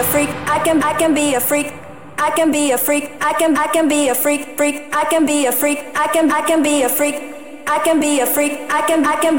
freak. I can be a freak. I can be a freak. I can be a freak. I can be a freak. I can be a freak. I can be a freak. I can be